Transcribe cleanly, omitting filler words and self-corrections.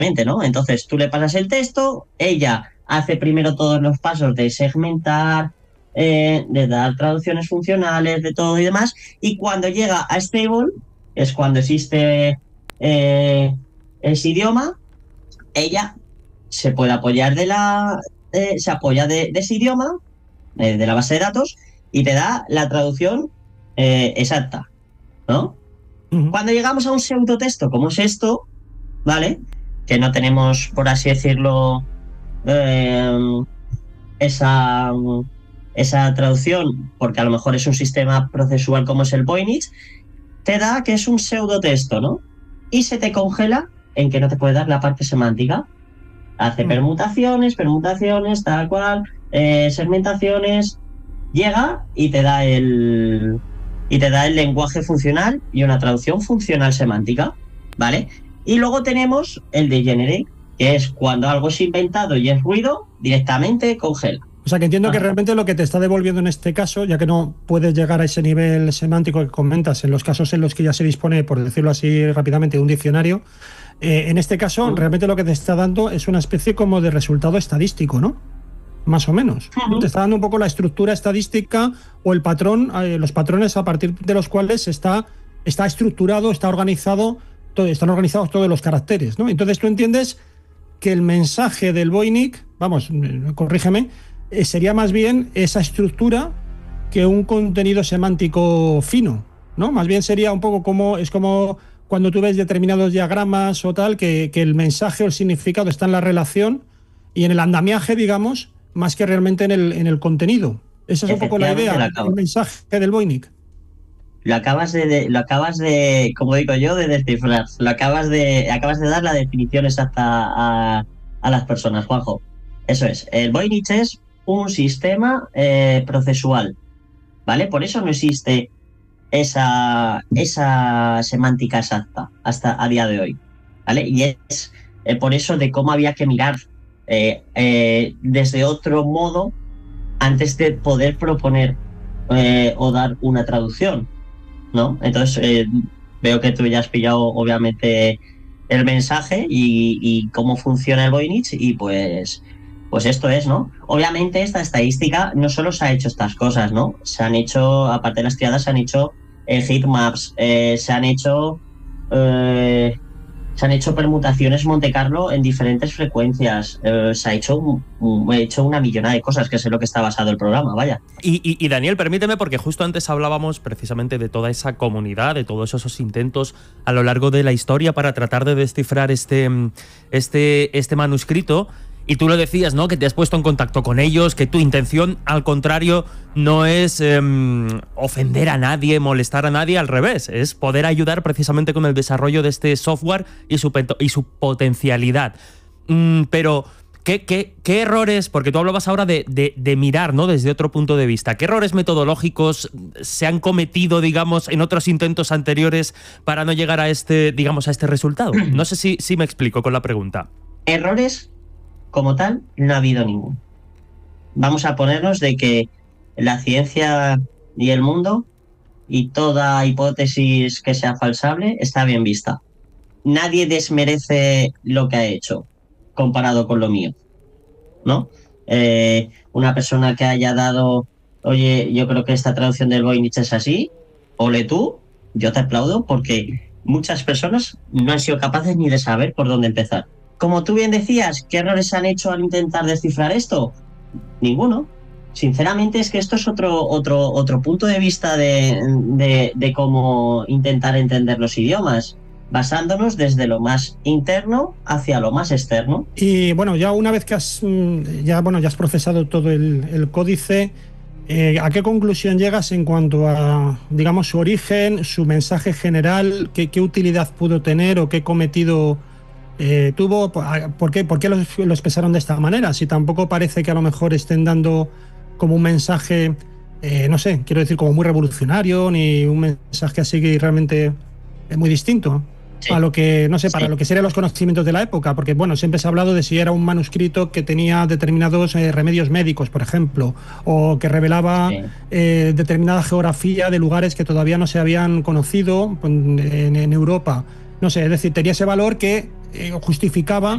directamente, ¿no? Entonces tú le pasas el texto, ella hace primero todos los pasos de segmentar, de dar traducciones funcionales, de todo y demás, y cuando llega a stable, es cuando existe ese idioma, ella se puede apoyar se apoya de ese idioma, de la base de datos, y te da la traducción exacta, ¿no? Ujú. Cuando llegamos a un pseudotexto como es esto, ¿vale? Que no tenemos, por así decirlo, eh, esa, esa traducción, porque a lo mejor es un sistema procesual como es el Voynich, te da que es un pseudotexto, ¿no? Y se te congela en que no te puede dar la parte semántica. Hace Mm. permutaciones, tal cual, segmentaciones, llega y te da el lenguaje funcional y una traducción funcional semántica, ¿vale? Y luego tenemos el de Generate, que es cuando algo es inventado y es ruido, directamente congela. O sea, que entiendo que Ajá. realmente lo que te está devolviendo en este caso, ya que no puedes llegar a ese nivel semántico que comentas en los casos en los que ya se dispone, por decirlo así rápidamente, de un diccionario, en este caso realmente lo que te está dando es una especie como de resultado estadístico, ¿no? Más o menos, ¿no? Te está dando un poco la estructura estadística o el patrón, los patrones a partir de los cuales está estructurado, está organizado, están organizados todos los caracteres, ¿no? Entonces tú entiendes que el mensaje del Voynich, vamos, corrígeme, sería más bien esa estructura que un contenido semántico fino, ¿no? Más bien sería un poco como, es como cuando tú ves determinados diagramas o tal, que el mensaje o el significado está en la relación y en el andamiaje, digamos, más que realmente en el contenido. Esa es un poco la Efectivamente idea, lo el acabo. mensaje del Voynich. Lo acabas de, como digo yo, de descifrar. Acabas de dar la definición exacta a las personas, Juanjo. Eso es. El Voynich es un sistema procesual, ¿vale? Por eso no existe esa semántica exacta hasta a día de hoy, ¿vale? Y es por eso de cómo había que mirar desde otro modo antes de poder proponer o dar una traducción, ¿no? Entonces, veo que tú ya has pillado, obviamente, el mensaje y cómo funciona el Voynich y pues esto es, ¿no? Obviamente esta estadística no solo se ha hecho estas cosas, ¿no? Se han hecho, aparte de las triadas, se han hecho heatmaps, eh, se han hecho permutaciones Monte Carlo en diferentes frecuencias, se ha hecho una millonada de cosas, que es en lo que está basado el programa, vaya. Y Daniel, permíteme, porque justo antes hablábamos precisamente de toda esa comunidad, de todos esos intentos a lo largo de la historia para tratar de descifrar este manuscrito. Y tú lo decías, ¿no? Que te has puesto en contacto con ellos, que tu intención, al contrario, no es ofender a nadie, molestar a nadie, al revés, es poder ayudar precisamente con el desarrollo de este software y su potencialidad. Pero ¿qué errores, porque tú hablabas ahora de mirar, ¿no? Desde otro punto de vista, ¿qué errores metodológicos se han cometido, digamos, en otros intentos anteriores para no llegar a este resultado? No sé si me explico con la pregunta. Errores como tal, no ha habido ninguno. Vamos a ponernos de que la ciencia y el mundo y toda hipótesis que sea falsable está bien vista. Nadie desmerece lo que ha hecho comparado con lo mío, ¿no? Una persona que haya dado, oye, yo creo que esta traducción del Voynich es así, ole tú, yo te aplaudo porque muchas personas no han sido capaces ni de saber por dónde empezar. Como tú bien decías, ¿qué errores han hecho al intentar descifrar esto? Ninguno. Sinceramente es que esto es otro punto de vista de cómo intentar entender los idiomas, basándonos desde lo más interno hacia lo más externo. Y bueno, ya una vez que has procesado todo el códice, ¿a qué conclusión llegas en cuanto a, digamos, su origen, su mensaje general, qué utilidad pudo tener o qué cometido tuvo? ¿Por qué lo expresaron de esta manera? Si tampoco parece que a lo mejor estén dando como un mensaje, no sé, quiero decir, como muy revolucionario, ni un mensaje así que realmente es muy distinto. Sí, A lo que, no sé, sí. para lo que serían los conocimientos de la época, porque bueno, siempre se ha hablado de si era un manuscrito que tenía determinados remedios médicos, por ejemplo, o que revelaba Sí. determinada geografía de lugares que todavía no se habían conocido en Europa. No sé, es decir, tenía ese valor que justificaba